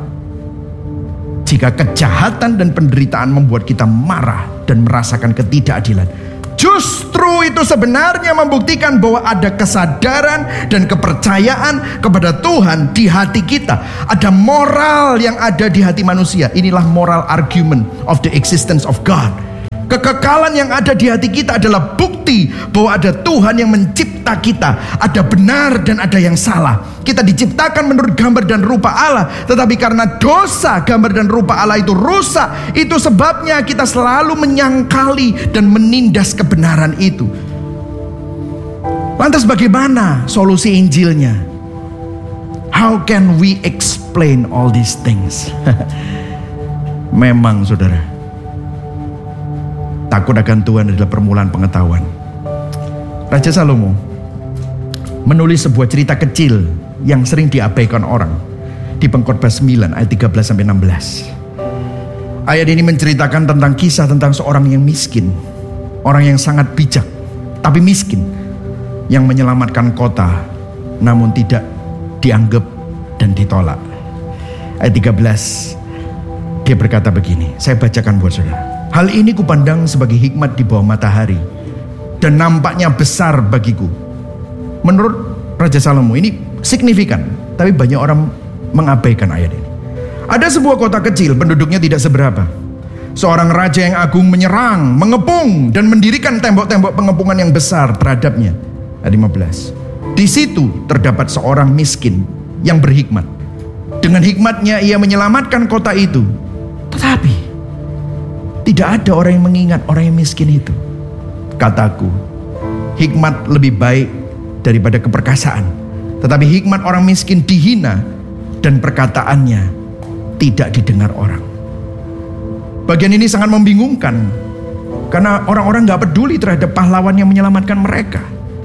A: Jika kejahatan dan penderitaan membuat kita marah dan merasakan ketidakadilan, justru itu sebenarnya membuktikan bahwa ada kesadaran dan kepercayaan kepada Tuhan di hati kita. Ada moral yang ada di hati manusia. Inilah moral argument of the existence of God. Kekekalan yang ada di hati kita adalah bukti bahwa ada Tuhan yang mencipta kita. Ada benar dan ada yang salah. Kita diciptakan menurut gambar dan rupa Allah, tetapi karena dosa gambar dan rupa Allah itu rusak. Itu sebabnya kita selalu menyangkali dan menindas kebenaran itu. Lantas bagaimana solusi Injilnya? How can we explain all these things? Memang saudara, takut akan Tuhan adalah permulaan pengetahuan. Raja Salomo menulis sebuah cerita kecil yang sering diabaikan orang di Pengkhotbah 9 ayat 13-16. Ayat ini menceritakan tentang kisah tentang seorang yang miskin, orang yang sangat bijak tapi miskin, yang menyelamatkan kota namun tidak dianggap dan ditolak. Ayat 13, dia berkata begini, saya bacakan buat saudara. Hal ini kupandang sebagai hikmat di bawah matahari dan nampaknya besar bagiku. Menurut Raja Salomo ini signifikan, tapi banyak orang mengabaikan ayat ini. Ada sebuah kota kecil, penduduknya tidak seberapa. Seorang raja yang agung menyerang, mengepung dan mendirikan tembok-tembok pengepungan yang besar terhadapnya. Ayat 15. Di situ terdapat seorang miskin yang berhikmat. Dengan hikmatnya ia menyelamatkan kota itu. Tetapi tidak ada orang yang mengingat orang yang miskin itu. Kataku, hikmat lebih baik daripada keperkasaan. Tetapi hikmat orang miskin dihina dan perkataannya tidak didengar orang. Bagian ini sangat membingungkan, karena orang-orang gak peduli terhadap pahlawan yang menyelamatkan mereka.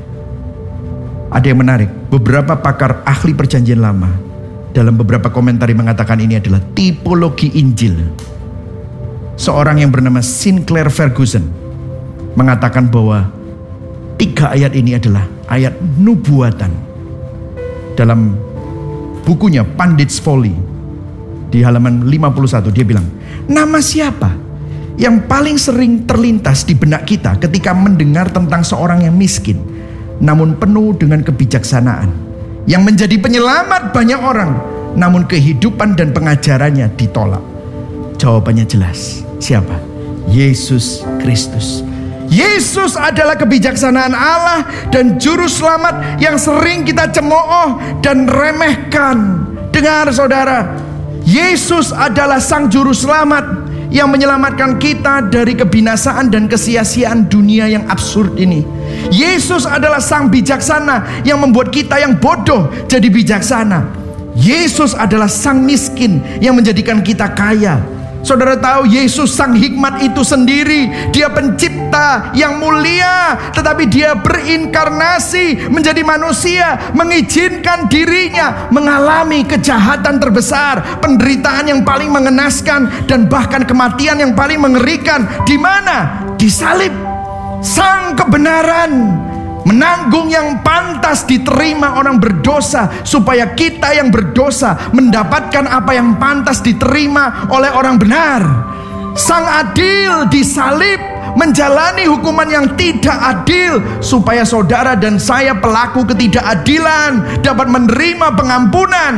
A: Ada yang menarik, beberapa pakar ahli perjanjian lama dalam beberapa komentari mengatakan ini adalah tipologi Injil. Seorang yang bernama Sinclair Ferguson mengatakan bahwa 3 ayat ini adalah ayat nubuatan. Dalam bukunya Pandit's Folly di halaman 51 dia bilang, nama siapa yang paling sering terlintas di benak kita ketika mendengar tentang seorang yang miskin namun penuh dengan kebijaksanaan, yang menjadi penyelamat banyak orang namun kehidupan dan pengajarannya ditolak? Jawabannya jelas. Siapa? Yesus Kristus. Yesus adalah kebijaksanaan Allah dan juru selamat yang sering kita cemooh dan remehkan. Dengar saudara, Yesus adalah sang juru selamat yang menyelamatkan kita dari kebinasaan dan kesia-siaan dunia yang absurd ini. Yesus adalah sang bijaksana yang membuat kita yang bodoh jadi bijaksana. Yesus adalah sang miskin yang menjadikan kita kaya. Saudara tahu, Yesus sang hikmat itu sendiri. Dia pencipta yang mulia, tetapi dia berinkarnasi menjadi manusia, mengizinkan dirinya mengalami kejahatan terbesar, penderitaan yang paling mengenaskan, dan bahkan kematian yang paling mengerikan. Di mana? Di salib. Sang kebenaran menanggung yang pantas diterima orang berdosa, supaya kita yang berdosa mendapatkan apa yang pantas diterima oleh orang benar. Sang adil disalib menjalani hukuman yang tidak adil, supaya saudara dan saya pelaku ketidakadilan dapat menerima pengampunan.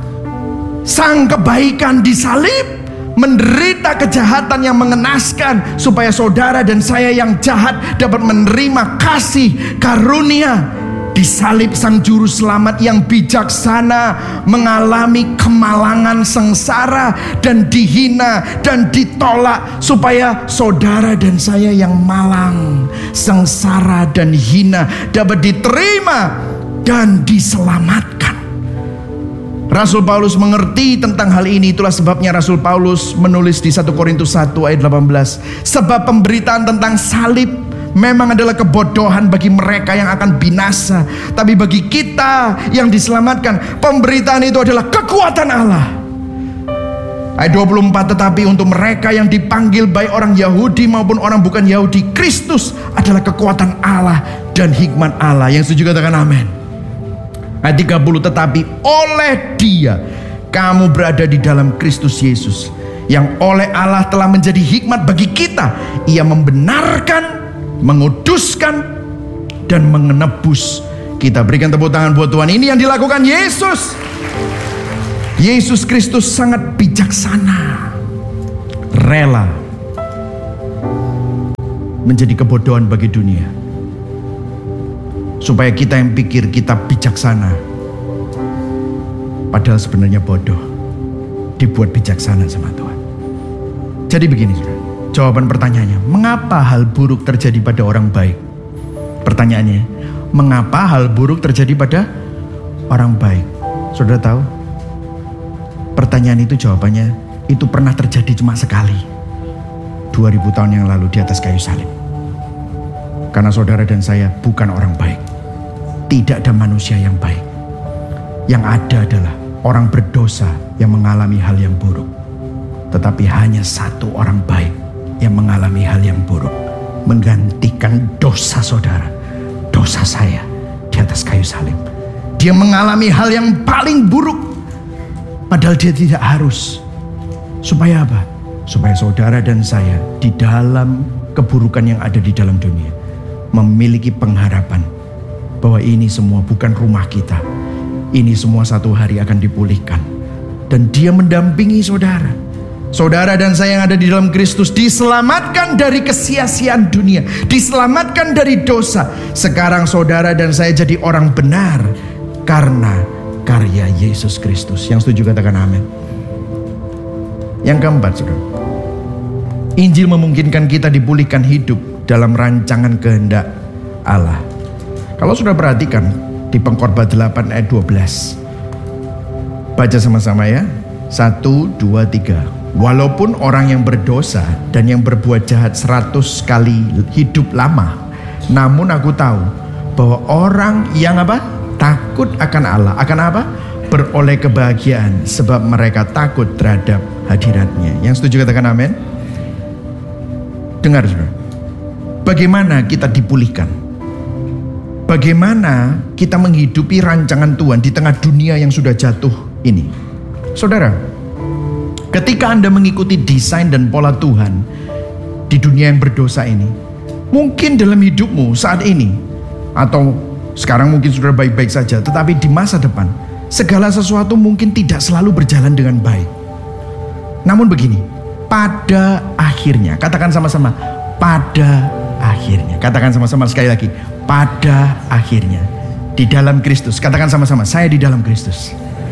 A: Sang kebaikan disalib menderita kejahatan yang mengenaskan, supaya saudara dan saya yang jahat dapat menerima kasih karunia. Disalib sang juru selamat yang bijaksana mengalami kemalangan sengsara dan dihina dan ditolak, supaya saudara dan saya yang malang, sengsara dan hina dapat diterima dan diselamatkan. Rasul Paulus mengerti tentang hal ini. Itulah sebabnya Rasul Paulus menulis di 1 Korintus 1 ayat 18, sebab pemberitaan tentang salib memang adalah kebodohan bagi mereka yang akan binasa, tapi bagi kita yang diselamatkan, pemberitaan itu adalah kekuatan Allah. Ayat 24, tetapi untuk mereka yang dipanggil baik orang Yahudi maupun orang bukan Yahudi, Kristus adalah kekuatan Allah dan hikmat Allah. Yang setuju katakan amin. Ayat 30, tetapi oleh Dia kamu berada di dalam Kristus Yesus, yang oleh Allah telah menjadi hikmat bagi kita. Ia membenarkan menguduskan, dan menebus kita. Berikan tepuk tangan buat Tuhan. Ini yang dilakukan Yesus. Yesus Kristus sangat bijaksana, rela menjadi kebodohan bagi dunia, supaya kita yang pikir kita bijaksana, padahal sebenarnya bodoh, dibuat bijaksana sama Tuhan. Jadi begini, saudara, jawaban pertanyaannya, mengapa hal buruk terjadi pada orang baik? Pertanyaannya, mengapa hal buruk terjadi pada orang baik? Saudara tahu? Pertanyaan itu jawabannya, itu pernah terjadi cuma sekali, 2000 tahun yang lalu di atas kayu salib. Karena saudara dan saya bukan orang baik. Tidak ada manusia yang baik. Yang ada adalah orang berdosa yang mengalami hal yang buruk. Tetapi hanya satu orang baik yang mengalami hal yang buruk, menggantikan dosa saudara, dosa saya di atas kayu salib. Dia mengalami hal yang paling buruk, padahal dia tidak harus. Supaya apa? Supaya saudara dan saya di dalam keburukan yang ada di dalam dunia memiliki pengharapan bahwa ini semua bukan rumah kita. Ini semua satu hari akan dipulihkan. Dan dia mendampingi saudara. Saudara dan saya yang ada di dalam Kristus diselamatkan dari kesia-siaan dunia, diselamatkan dari dosa. Sekarang saudara dan saya jadi orang benar karena karya Yesus Kristus. Yang setuju katakan amin. Yang keempat, saudara, Injil memungkinkan kita dipulihkan hidup dalam rancangan kehendak Allah. Kalau sudah perhatikan di Pengkhotbah 8 ayat 12, baca sama-sama ya. 1, 2, 3. Walaupun orang yang berdosa dan yang berbuat jahat 100 kali hidup lama, namun aku tahu bahwa orang yang apa? Takut akan Allah, akan apa? Beroleh kebahagiaan, sebab mereka takut terhadap hadiratnya. Yang setuju katakan amin. Dengar saudara, bagaimana kita dipulihkan? Bagaimana kita menghidupi rancangan Tuhan di tengah dunia yang sudah jatuh ini? Saudara, ketika Anda mengikuti desain dan pola Tuhan di dunia yang berdosa ini, mungkin dalam hidupmu saat ini, atau sekarang mungkin sudah baik-baik saja, tetapi di masa depan segala sesuatu mungkin tidak selalu berjalan dengan baik. Namun begini, pada akhirnya, katakan sama-sama, pada akhirnya, katakan sama-sama sekali lagi, pada akhirnya, di dalam Kristus, katakan sama-sama, saya di dalam Kristus,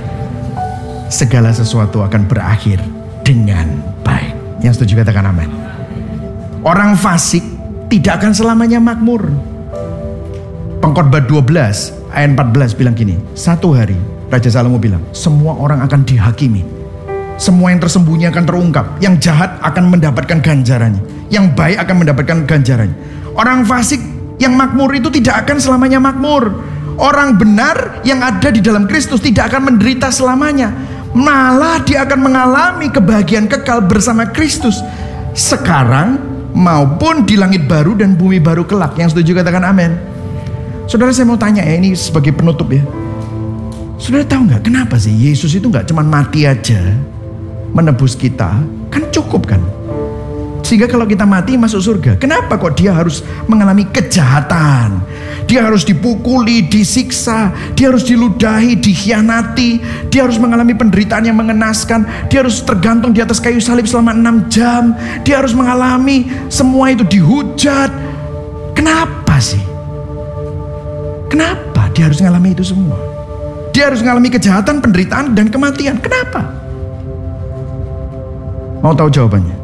A: segala sesuatu akan berakhir dengan baik. Yang setuju katakan amin. Orang fasik tidak akan selamanya makmur. Pengkhotbah 12 ayat 14 bilang gini, satu hari Raja Salomo bilang, semua orang akan dihakimi, semua yang tersembunyi akan terungkap, yang jahat akan mendapatkan ganjarannya, yang baik akan mendapatkan ganjarannya. Orang fasik yang makmur itu tidak akan selamanya makmur. Orang benar yang ada di dalam Kristus tidak akan menderita selamanya, malah dia akan mengalami kebahagiaan kekal bersama Kristus sekarang maupun di langit baru dan bumi baru kelak. Yang setuju katakan amin. Saudara, saya mau tanya ya, ini sebagai penutup ya. Saudara tahu nggak kenapa sih Yesus itu nggak cuma mati aja menebus kita, kan cukup kan? Sehingga kalau kita mati masuk surga. Kenapa kok dia harus mengalami kejahatan? Dia harus dipukuli, disiksa, dia harus diludahi, dikhianati, dia harus mengalami penderitaan yang mengenaskan, dia harus tergantung di atas kayu salib selama 6 jam, dia harus mengalami semua itu, dihujat. Kenapa sih? Kenapa dia harus mengalami itu semua? Dia harus mengalami kejahatan, penderitaan, dan kematian. Kenapa? Mau tahu jawabannya?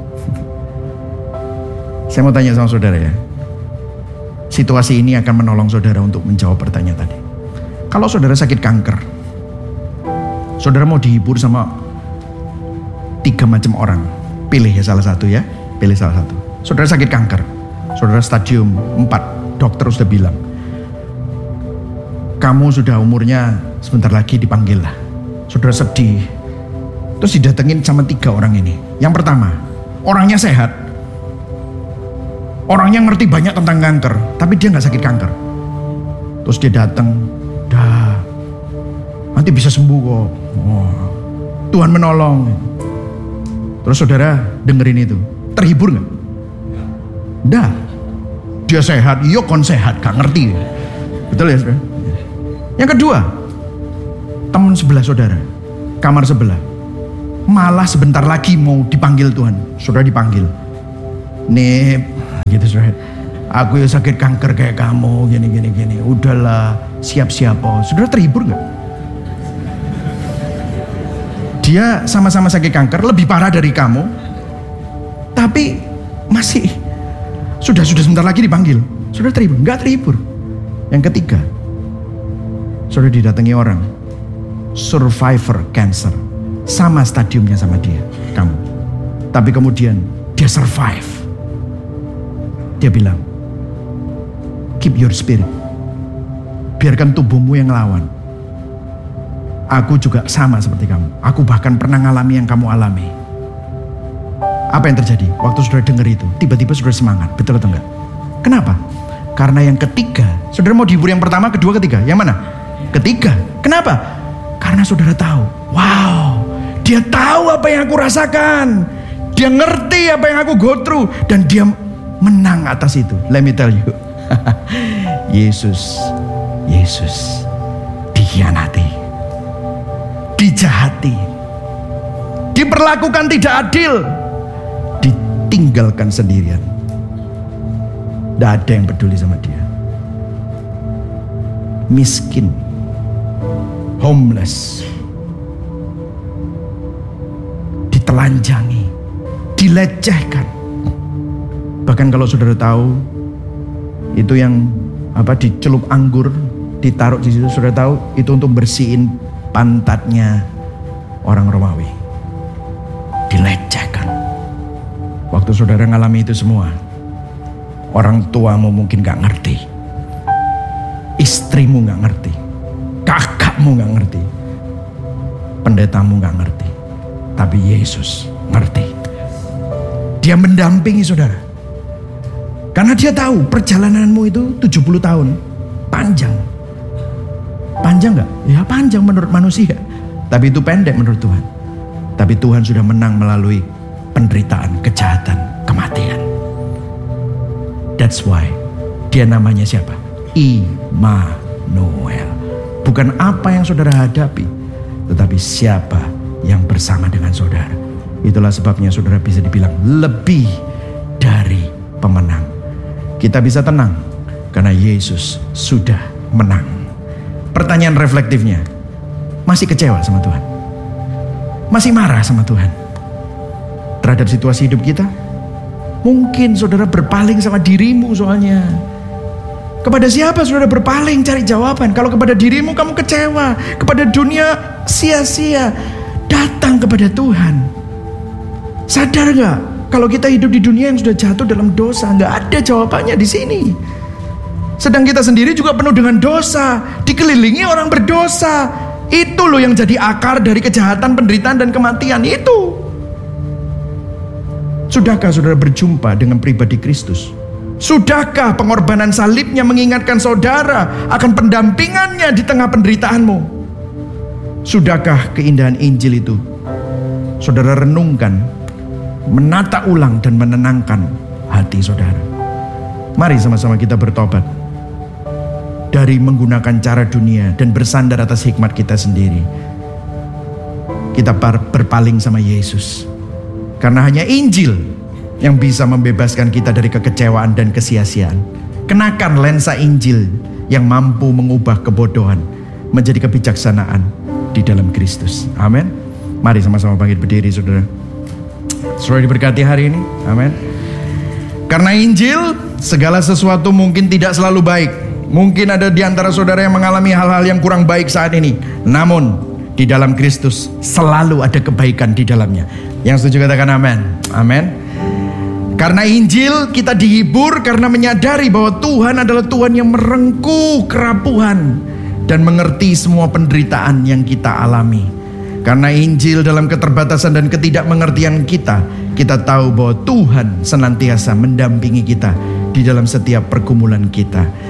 A: Saya mau tanya sama saudara ya. Situasi ini akan menolong saudara untuk menjawab pertanyaan tadi. Kalau saudara sakit kanker, saudara mau dihibur sama 3 macam orang. Pilih ya salah satu ya. Pilih salah satu. Saudara sakit kanker, saudara stadium 4, dokter sudah bilang, kamu sudah umurnya sebentar lagi dipanggil lah. Saudara sedih. Terus didatengin sama 3 orang ini. Yang pertama, orangnya sehat, orangnya ngerti banyak tentang kanker, tapi dia gak sakit kanker. Terus dia datang, dah, nanti bisa sembuh kok. Oh, Tuhan menolong. Terus saudara dengerin itu, terhibur gak? Dah. Dia sehat, iya kon sehat, gak ngerti. Betul ya saudara? Yang kedua, teman sebelah saudara, kamar sebelah, malah sebentar lagi mau dipanggil Tuhan. Saudara dipanggil, nih gitu saudara, aku ya sakit kanker kayak kamu, gini. Udahlah, siap-siap. Saudara terhibur gak? Dia sama-sama sakit kanker, lebih parah dari kamu, tapi masih sudah sebentar lagi dipanggil. Saudara terhibur? Enggak terhibur. Yang ketiga, saudara didatangi orang survivor cancer, sama stadiumnya sama dia, kamu, tapi kemudian dia survive. Dia bilang, keep your spirit, biarkan tubuhmu yang ngelawan. Aku juga sama seperti kamu, aku bahkan pernah ngalami yang kamu alami. Apa yang terjadi? Waktu saudara dengar itu, tiba-tiba saudara semangat, betul atau enggak? Kenapa? Karena yang ketiga, saudara mau dihibur yang pertama, kedua, ketiga, yang mana? Ketiga. Kenapa? Karena saudara tahu, wow, dia tahu apa yang aku rasakan, dia ngerti apa yang aku go through, dan dia menang atas itu. Let me tell you, Yesus dikhianati, dijahati, diperlakukan tidak adil, ditinggalkan sendirian. Tidak ada yang peduli sama dia. Miskin, homeless, ditelanjangi, dilecehkan. Bahkan kalau saudara tahu, itu yang dicelup anggur, ditaruh di situ, saudara tahu itu untuk bersihin pantatnya orang Romawi. Dilecehkan. Waktu saudara ngalami itu semua, orang tuamu mungkin gak ngerti, istrimu gak ngerti, kakakmu gak ngerti, pendetamu gak ngerti, tapi Yesus ngerti. Dia mendampingi saudara, karena dia tahu perjalananmu itu 70 tahun. Panjang gak? Ya panjang menurut manusia, tapi itu pendek menurut Tuhan. Tapi Tuhan sudah menang melalui penderitaan, kejahatan, kematian. That's why dia namanya siapa? Immanuel. Bukan apa yang saudara hadapi, tetapi siapa yang bersama dengan saudara. Itulah sebabnya saudara bisa dibilang lebih dari pemenang. Kita bisa tenang karena Yesus sudah menang. Pertanyaan reflektifnya, masih kecewa sama Tuhan? Masih marah sama Tuhan terhadap situasi hidup kita? Mungkin saudara berpaling sama dirimu soalnya. Kepada siapa saudara berpaling cari jawaban? Kalau kepada dirimu kamu kecewa, kepada dunia sia-sia. Datang kepada Tuhan. Sadar gak? Kalau kita hidup di dunia yang sudah jatuh dalam dosa, gak ada jawabannya di sini. Sedang kita sendiri juga penuh dengan dosa, dikelilingi orang berdosa. Itu loh yang jadi akar dari kejahatan, penderitaan, dan kematian itu. Sudahkah saudara berjumpa dengan pribadi Kristus? Sudahkah pengorbanan salibnya mengingatkan saudara akan pendampingannya di tengah penderitaanmu? Sudahkah keindahan Injil itu saudara renungkan, menata ulang, dan menenangkan hati saudara? Mari sama-sama kita bertobat dari menggunakan cara dunia dan bersandar atas hikmat kita sendiri. Kita berpaling sama Yesus, karena hanya Injil yang bisa membebaskan kita dari kekecewaan dan kesia-siaan. Kenakan lensa Injil yang mampu mengubah kebodohan menjadi kebijaksanaan di dalam Kristus. Amin. Mari sama-sama bangkit berdiri saudara. Saudara diberkati hari ini. Amin. Karena Injil, segala sesuatu mungkin tidak selalu baik. Mungkin ada di antara saudara yang mengalami hal-hal yang kurang baik saat ini. Namun di dalam Kristus selalu ada kebaikan di dalamnya. Yang setuju katakan amin. Amin. Karena Injil kita dihibur karena menyadari bahwa Tuhan adalah Tuhan yang merengkuh kerapuhan dan mengerti semua penderitaan yang kita alami. Karena Injil dalam keterbatasan dan ketidakmengertian kita tahu bahwa Tuhan senantiasa mendampingi kita di dalam setiap pergumulan kita.